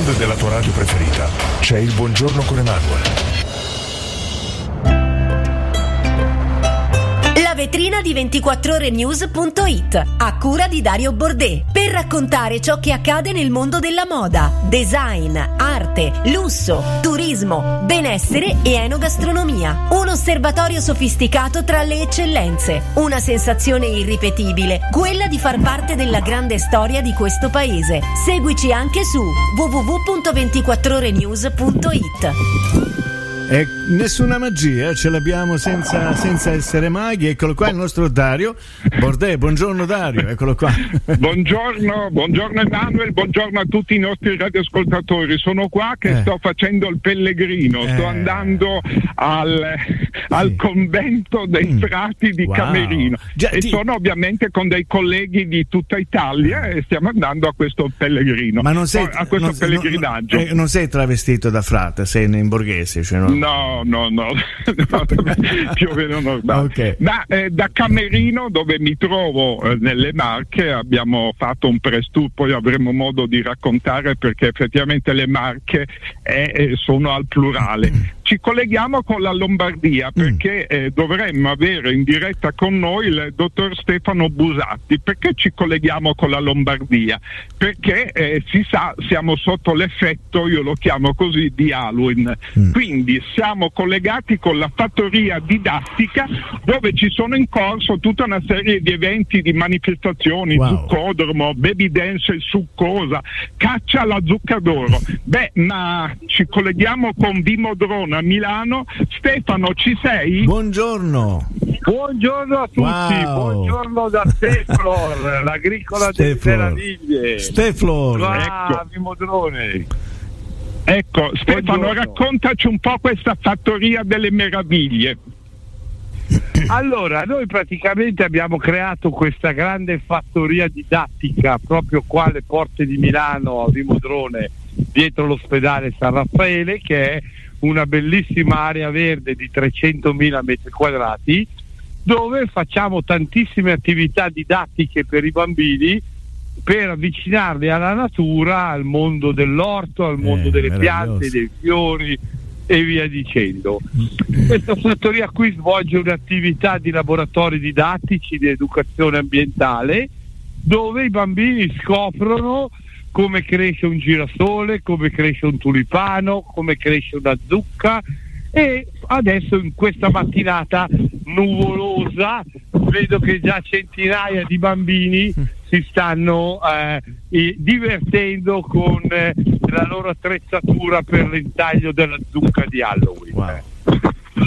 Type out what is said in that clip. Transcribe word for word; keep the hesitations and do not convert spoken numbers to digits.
onde della tua radio preferita c'è il Buongiorno con Emanuele. La vetrina di ventiquattro ore news punto it, a cura di Dario Bordé, per raccontare ciò che accade nel mondo della moda, design, arte, lusso, turismo, benessere e enogastronomia. Un osservatorio sofisticato tra le eccellenze, una sensazione irripetibile, quella di far parte della grande storia di questo paese. Seguici anche su w w w punto ventiquattro ore news punto it. E nessuna magia, ce l'abbiamo senza, senza essere maghi. Eccolo qua il nostro Dario Bordé. Buongiorno Dario, eccolo qua. Buongiorno, buongiorno Emanuele, buongiorno a tutti i nostri radioascoltatori. Sono qua che eh. sto facendo il pellegrino, eh. sto andando al, sì. al convento dei frati di wow. Camerino. Già, e ti... sono ovviamente con dei colleghi di tutta Italia e stiamo andando a questo pellegrino. Ma non sei, a questo non, pellegrinaggio. Non, eh, non sei travestito da frate, sei in borghese, cioè no? No, no, no, no, più o meno normale. Okay. Da, eh, da Camerino, dove mi trovo eh, nelle Marche, abbiamo fatto un press tour, poi avremo modo di raccontare perché effettivamente le Marche eh, sono al plurale. Ci colleghiamo con la Lombardia perché eh, dovremmo avere in diretta con noi il dottor Stefano Busatti. Perché ci colleghiamo con la Lombardia? Perché eh, si sa, siamo sotto l'effetto, io lo chiamo così, di Halloween. Mm. Quindi siamo collegati con la fattoria didattica dove ci sono in corso tutta una serie di eventi, di manifestazioni, wow. Zuccodromo, baby dance succosa, caccia alla zucca d'oro. Beh, ma ci colleghiamo con Vimodrone a Milano. Stefano, ci sei? Buongiorno. Buongiorno a tutti, wow. buongiorno da Steflor, l'agricola delle meraviglie. Steflor, ah, ecco. Vimodrone. Ecco, Stefano, buongiorno. Raccontaci un po' questa fattoria delle meraviglie. Allora, noi praticamente abbiamo creato questa grande fattoria didattica proprio qua alle porte di Milano, a Vimodrone, dietro l'ospedale San Raffaele, che è una bellissima area verde di trecentomila metri quadrati, dove facciamo tantissime attività didattiche per i bambini per avvicinarli alla natura, al mondo dell'orto, al mondo eh, delle piante, dei fiori e via dicendo. Questa fattoria qui svolge un'attività di laboratori didattici di educazione ambientale dove i bambini scoprono come cresce un girasole, come cresce un tulipano, come cresce una zucca. E adesso in questa mattinata nuvolosa vedo che già centinaia di bambini si stanno eh, divertendo con eh, la loro attrezzatura per l'intaglio della zucca di Halloween. Wow.